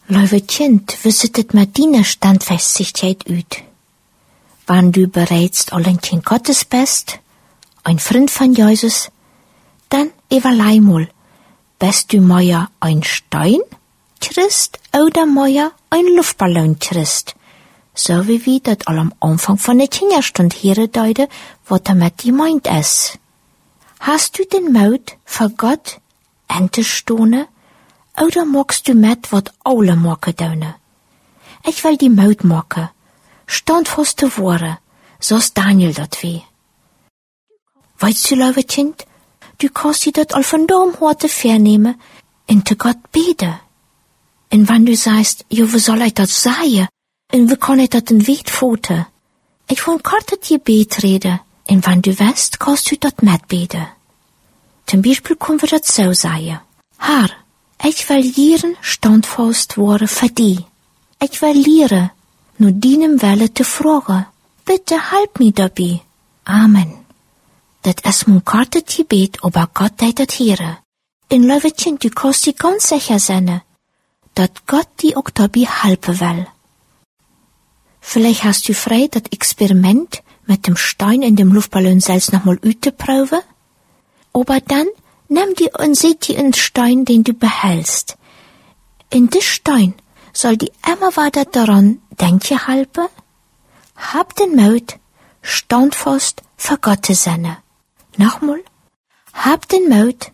Lieve kind, wie ziet het met die standvestigheid uit? Wann du bereits al een kind Gottes bist, ein Freund von Jesus, dann überlei mal, bist du mehr ein Stein-Christ oder mehr ein Luftballon-Christ? So wie wir das all am Anfang von der Kinderstund hören deuten, was damit gemeint ist. Hast du den Mut für Gott entestehen, oder magst du mit, was alle machen tun? Ich will die Mut machen, standfast zu worden, so's Daniel dat wie. Weißt du, lieve kind, du kannst dir dat al von deinem Harte vernehmen und zu Gott beten. Und wenn du sagst, ja, wie soll ich dat sagen? Und wie kann ich dat in Weg foten? Ich will kort dir Gebet reden, und wenn du weißt, kannst du dat mitbeten. Zum Beispiel können wir dat so sagen. Herr, ich will lehren standfast worden für dich. Ich will lehren, nur deinem Wille zu fragen. Bitte help mir dabei. Amen. Dat is mijn korte Gebet, aber Gott deed het hören. In lieve kind, du kannst dir ganz sicher sein, dat Gott dir auch dabei helfen will. Vielleicht hast du frei das Experiment mit dem Stein in dem Luftballon selbst nochmal auszuproben. Aber dann nimm dir und seht dir einen Stein, den du behältst. In des Stein soll dir immer weiter daran denken helfen. Hab den Mut, standfast für Gott zu sein. Nochmal, hab den Mut,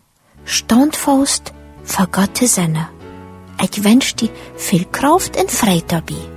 standfast für Gott zu sein. Ich wünsch dir viel Kraft und Freude dabei.